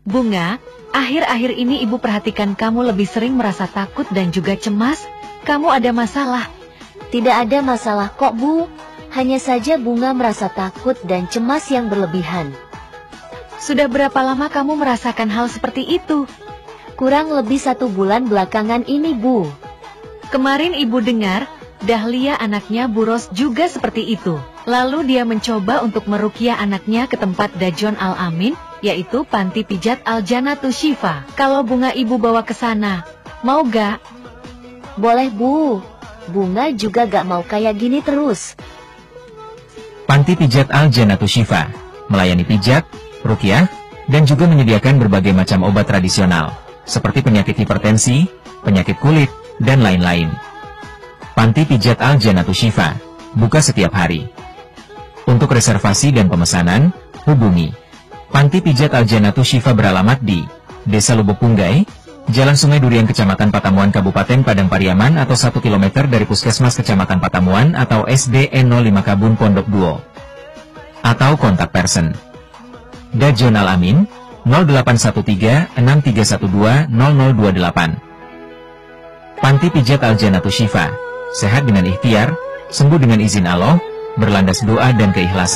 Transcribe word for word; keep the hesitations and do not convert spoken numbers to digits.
Bunga, akhir-akhir ini ibu perhatikan kamu lebih sering merasa takut dan juga cemas. Kamu ada masalah? Tidak ada masalah kok, Bu. Hanya saja Bunga merasa takut dan cemas yang berlebihan. Sudah berapa lama kamu merasakan hal seperti itu? Kurang lebih satu bulan belakangan ini, Bu. Kemarin ibu dengar, Dahlia anaknya Bu Ros juga seperti itu. Lalu dia mencoba untuk meruqyah anaknya ke tempat Dajon Al-Amin, yaitu Panti Pijat Al-Jannatu Shifa. Kalau Bunga ibu bawa ke sana, mau gak? Boleh, Bu. Bunga juga gak mau kayak gini terus. Panti Pijat Al-Jannatu Shifa melayani pijat, ruqyah, dan juga menyediakan berbagai macam obat tradisional, seperti penyakit hipertensi, penyakit kulit, dan lain-lain. Panti Pijat Al-Jannatu Shifa buka setiap hari. Untuk reservasi dan pemesanan, hubungi Panti Pijat Al-Jannatu Shifa beralamat di Desa Lubuk Punggai, Jalan Sungai Durian, Kecamatan Patamuan, Kabupaten Padang Pariaman, atau satu kilometer dari Puskesmas Kecamatan Patamuan atau S D N nol lima Kabun Pondok Duo. Atau kontak person Dajon Al-Amin nol delapan satu tiga enam tiga satu dua nol nol dua delapan. Panti Pijat Al-Jannatu Shifa, sehat dengan ikhtiar, sembuh dengan izin Allah, berlandas doa dan keikhlasan.